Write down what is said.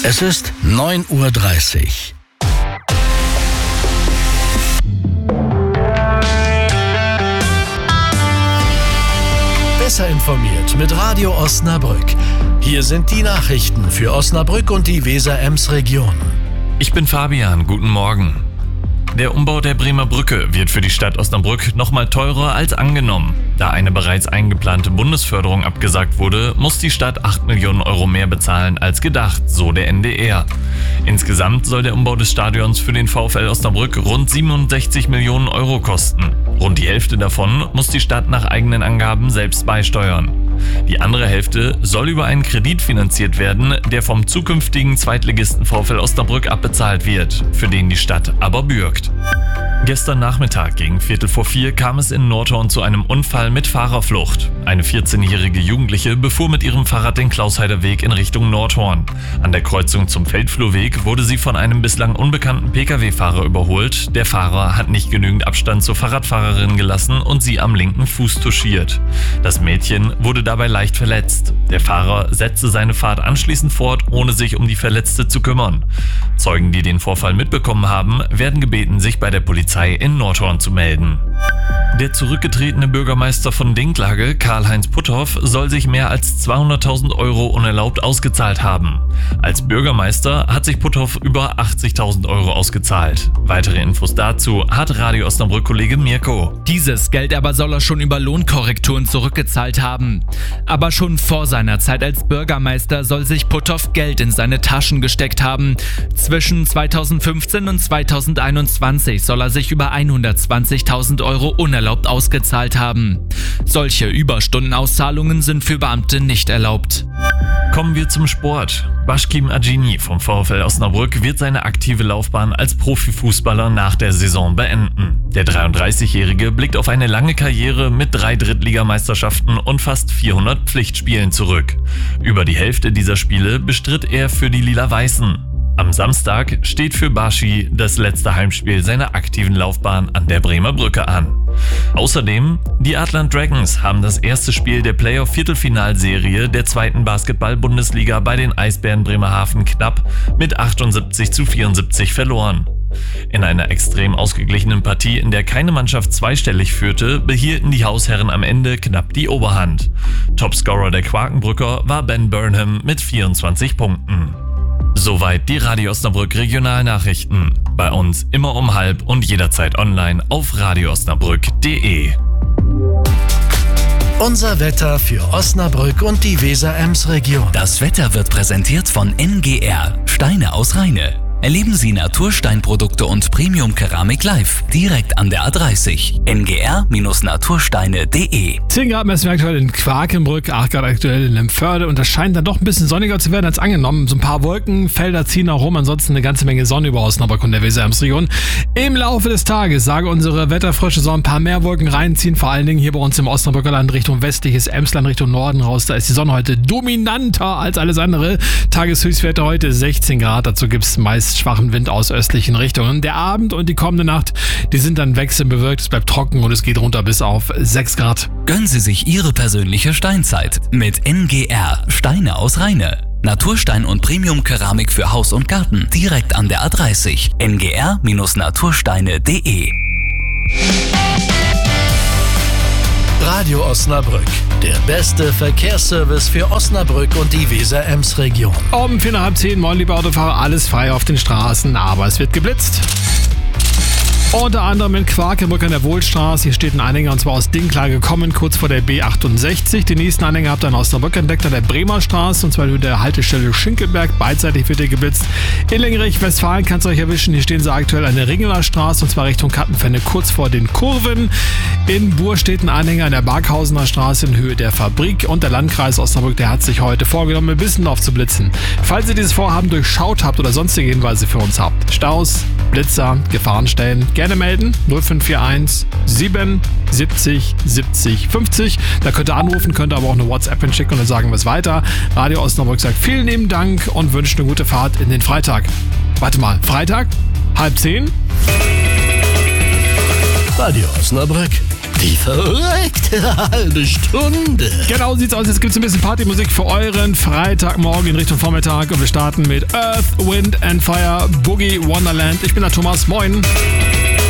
Es ist 9:30 Uhr. Besser informiert mit Radio Osnabrück. Hier sind die Nachrichten für Osnabrück und die Weser-Ems-Region. Ich bin Fabian, guten Morgen. Der Umbau der Bremer Brücke wird für die Stadt Osnabrück nochmal teurer als angenommen. Da eine bereits eingeplante Bundesförderung abgesagt wurde, muss die Stadt 8 Millionen Euro mehr bezahlen als gedacht, so der NDR. Insgesamt soll der Umbau des Stadions für den VfL Osnabrück rund 67 Millionen Euro kosten. Rund die Hälfte davon muss die Stadt nach eigenen Angaben selbst beisteuern. Die andere Hälfte soll über einen Kredit finanziert werden, der vom zukünftigen Zweitligisten VfL Osnabrück abbezahlt wird, für den die Stadt aber bürgt. Gestern Nachmittag gegen 3:45 kam es in Nordhorn zu einem Unfall mit Fahrerflucht. Eine 14-jährige Jugendliche befuhr mit ihrem Fahrrad den Klausheider Weg in Richtung Nordhorn. An der Kreuzung zum Feldflurweg wurde sie von einem bislang unbekannten Pkw-Fahrer überholt. Der Fahrer hat nicht genügend Abstand zur Fahrradfahrerin gelassen und sie am linken Fuß touchiert. Das Mädchen wurde dabei leicht verletzt. Der Fahrer setzte seine Fahrt anschließend fort, ohne sich um die Verletzte zu kümmern. Zeugen, die den Vorfall mitbekommen haben, werden gebeten, sich bei der Polizei in Nordhorn zu melden. Der zurückgetretene Bürgermeister von Dinklage, Karl-Heinz Putthoff, soll sich mehr als 200.000 Euro unerlaubt ausgezahlt haben. Als Bürgermeister hat sich Putthoff über 80.000 Euro ausgezahlt. Weitere Infos dazu hat Radio Osnabrück-Kollege Mirko. Dieses Geld aber soll er schon über Lohnkorrekturen zurückgezahlt haben. Aber schon vor seiner Zeit als Bürgermeister soll sich Putthoff Geld in seine Taschen gesteckt haben. Zwischen 2015 und 2021 soll er sich über 120.000 Euro unerlaubt ausgezahlt haben. Solche Überstundenauszahlungen sind für Beamte nicht erlaubt. Kommen wir zum Sport. Başkim Acini vom VfL Osnabrück wird seine aktive Laufbahn als Profifußballer nach der Saison beenden. Der 33-Jährige blickt auf eine lange Karriere mit 3 Drittligameisterschaften und fast 400 Pflichtspielen zurück. Über die Hälfte dieser Spiele bestritt er für die Lila-Weißen. Am Samstag steht für Baschi das letzte Heimspiel seiner aktiven Laufbahn an der Bremer Brücke an. Außerdem, die Atlant Dragons haben das erste Spiel der Playoff-Viertelfinalserie der 2. Basketball-Bundesliga bei den Eisbären Bremerhaven knapp mit 78:74 verloren. In einer extrem ausgeglichenen Partie, in der keine Mannschaft zweistellig führte, behielten die Hausherren am Ende knapp die Oberhand. Topscorer der Quakenbrücker war Ben Burnham mit 24 Punkten. Soweit die Radio Osnabrück Regionalnachrichten. Bei uns immer um 12:30 und jederzeit online auf radioosnabrück.de. Unser Wetter für Osnabrück und die Weser-Ems-Region. Das Wetter wird präsentiert von NGR, Steine aus Rheine. Erleben Sie Natursteinprodukte und Premium-Keramik live, direkt an der A30. ngr-natursteine.de. 10 Grad messen wir aktuell in Quakenbrück, 8 Grad aktuell in Lemförde und das scheint dann doch ein bisschen sonniger zu werden als angenommen. So ein paar Wolkenfelder ziehen auch rum, ansonsten eine ganze Menge Sonne über Osnabrück und der Weser-Ems-Region. Im Laufe des Tages, sage unsere Wetterfrösche, sollen ein paar mehr Wolken reinziehen, vor allen Dingen hier bei uns im Osnabrücker Land Richtung westliches Emsland, Richtung Norden raus. Da ist die Sonne heute dominanter als alles andere. Tageshöchstwerte heute 16 Grad, dazu gibt es meist schwachen Wind aus östlichen Richtungen. Der Abend und die kommende Nacht, die sind dann wechselnd bewölkt, es bleibt trocken und es geht runter bis auf 6 Grad. Gönnen Sie sich Ihre persönliche Steinzeit mit NGR, Steine aus Rheine. Naturstein und Premium-Keramik für Haus und Garten, direkt an der A30. ngr-natursteine.de. Radio Osnabrück, der beste Verkehrsservice für Osnabrück und die Weser-Ems-Region. Um 9:45, moin liebe Autofahrer, alles frei auf den Straßen, aber es wird geblitzt. Unter anderem in Quakenbrück an der Wohlstraße. Hier steht ein Anhänger und zwar aus Dinklage gekommen, kurz vor der B68. Den nächsten Anhänger habt ihr in Osnabrück entdeckt an der Bremer Straße und zwar über der Haltestelle Schinkelberg. Beidseitig wird hier geblitzt. In Lengerich, Westfalen kann es euch erwischen. Hier stehen sie aktuell an der Ringeler Straße und zwar Richtung Kattenfenne, kurz vor den Kurven. In Buhr steht ein Anhänger an der Barkhausener Straße in Höhe der Fabrik und der Landkreis Osnabrück, der hat sich heute vorgenommen, ein bisschen aufzublitzen. Falls ihr dieses Vorhaben durchschaut habt oder sonstige Hinweise für uns habt, Staus, Blitzer, Gefahrenstellen, gerne melden. 0541 77 70 50. Da könnt ihr anrufen, könnt ihr aber auch eine WhatsApp hinschicken und dann sagen wir es weiter. Radio Osnabrück sagt vielen lieben Dank und wünscht eine gute Fahrt in den Freitag. Warte mal, Freitag? 9:30? Radio Osnabrück, Die verrückte halbe Stunde. Genau sieht's aus. Jetzt gibt's ein bisschen Partymusik für euren Freitagmorgen in Richtung Vormittag. Und wir starten mit Earth, Wind and Fire, Boogie Wonderland. Ich bin der Thomas. Moin.